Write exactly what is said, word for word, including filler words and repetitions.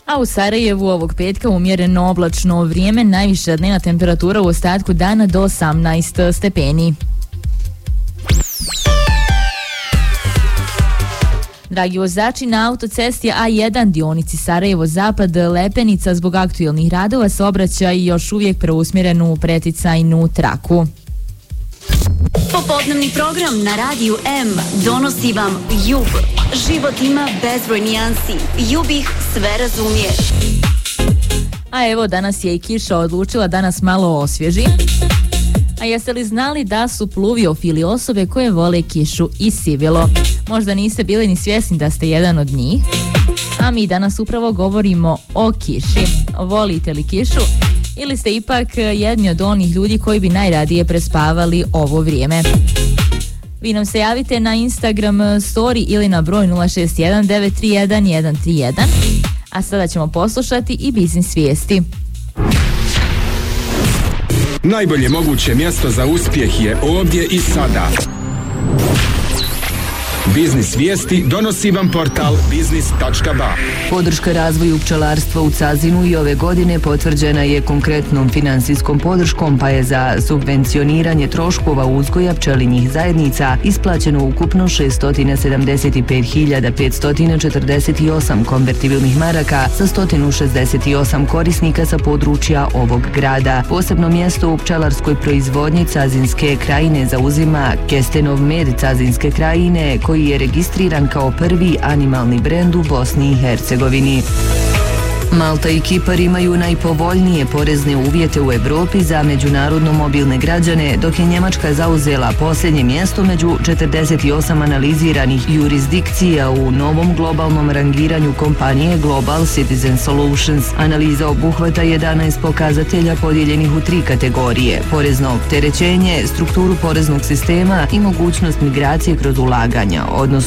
A u Sarajevu ovog petka umjereno oblačno vrijeme, najviša dnevna temperatura u ostatku dana do osamnaest stepeni. Dragi vozači, na autocesti A jedan dionici Sarajevo-Zapad Lepenica zbog aktuelnih radova saobraćaj još uvijek preusmjeren u preticajnu traku. Popodnevni program na Radiju M donosi vam Jub. Život ima bezbroj nijansi. Jub ih sve razumije. A evo, danas je i kiša odlučila da nas malo osvježi. A jeste li znali da su pluviofili osobe koje vole kišu i sivilo? Možda niste bili ni svjesni da ste jedan od njih. A mi danas upravo govorimo o kiši. Volite li kišu? Ili ste ipak jedni od onih ljudi koji bi najradije prespavali ovo vrijeme? Vi nam se javite na Instagram story ili na broj nula šest jedan devet tri jedan jedan tri jedan. A sada ćemo poslušati i biznis vijesti. Najbolje moguće mjesto za uspjeh je ovdje i sada. Biznis vijesti donosi vam portal biznis tačka ba. Podrška razvoju pčelarstva u Cazinu i ove godine potvrđena je konkretnom finansijskom podrškom, pa je za subvencioniranje troškova uzgoja pčelinjih zajednica isplaćeno ukupno šesto sedamdeset pet hiljada petsto četrdeset osam konvertibilnih maraka za sto šezdeset osam korisnika sa područja ovog grada. Posebno mjesto u pčelarskoj proizvodnji Cazinske krajine zauzima Kestenov med Cazinske krajine, koji je registriran kao prvi animalni brend u Bosni i Hercegovini. Malta i Kipar imaju najpovoljnije porezne uvjete u Evropi za međunarodno mobilne građane, dok je Njemačka zauzela posljednje mjesto među četrdeset osam analiziranih jurisdikcija u novom globalnom rangiranju kompanije Global Citizen Solutions. Analiza obuhvata jedanaest pokazatelja podijeljenih u tri kategorije: porezno opterećenje, strukturu poreznog sistema i mogućnost migracije kroz ulaganja, odnosno